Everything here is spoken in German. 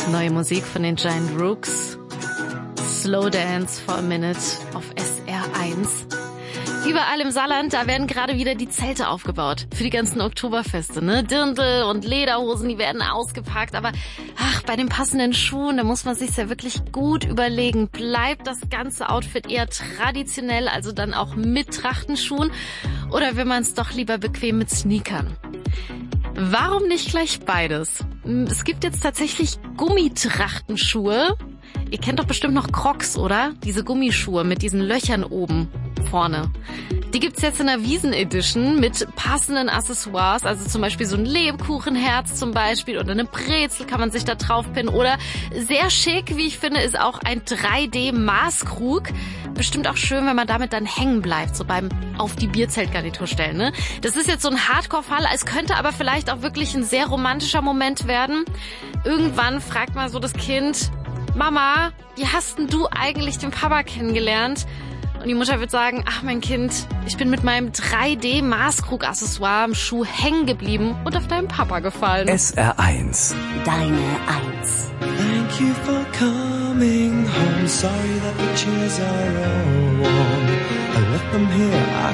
Neue Musik von den Giant Rooks. Slow Dance for a Minute auf SR1. Überall im Saarland, da werden gerade wieder die Zelte aufgebaut. Für die ganzen Oktoberfeste, ne? Dirndl und Lederhosen, die werden ausgepackt. Aber bei den passenden Schuhen, da muss man sich's ja wirklich gut überlegen. Bleibt das ganze Outfit eher traditionell, also dann auch mit Trachtenschuhen? Oder will man es doch lieber bequem mit Sneakern? Warum nicht gleich beides? Es gibt jetzt tatsächlich Gummitrachtenschuhe. Ihr kennt doch bestimmt noch Crocs, oder? Diese Gummischuhe mit diesen Löchern oben vorne. Die gibt's jetzt in der Wiesen-Edition mit passenden Accessoires, also zum Beispiel so ein Lebkuchenherz zum Beispiel oder eine Brezel kann man sich da drauf pinnen oder sehr schick, wie ich finde, ist auch ein 3D-Maßkrug. Bestimmt auch schön, wenn man damit dann hängen bleibt, so beim auf die Bierzeltgarnitur stellen, ne? Das ist jetzt so ein Hardcore-Fall, es könnte aber vielleicht auch wirklich ein sehr romantischer Moment werden. Irgendwann fragt mal so das Kind: Mama, wie hast denn du eigentlich den Papa kennengelernt? Und die Mutter wird sagen: Ach mein Kind, ich bin mit meinem 3D-Maßkrug-Accessoire am Schuh hängen geblieben und auf deinen Papa gefallen. SR1. Deine Eins. Thank you for coming home. Sorry that the chairs are all warm. I left them here. I